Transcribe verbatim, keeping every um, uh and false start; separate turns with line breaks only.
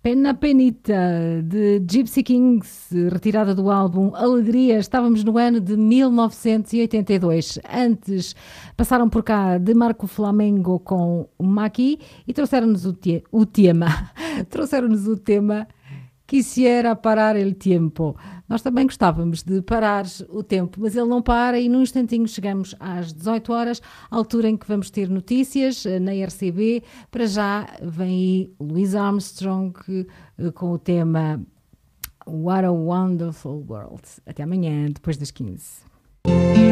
Pena Penita, de Gypsy Kings, retirada do álbum Alegria. Estávamos no ano de mil novecentos e oitenta e dois. Antes passaram por cá de Marco Flamengo com o Maki e trouxeram-nos o, te- o tema. trouxeram-nos o tema Quisiera parar el tiempo. Nós também gostávamos de parar o tempo, mas ele não para e num instantinho chegamos às dezoito horas, altura em que vamos ter notícias na R C B. Para já vem aí Louis Armstrong com o tema What a Wonderful World. Até amanhã, depois das quinze.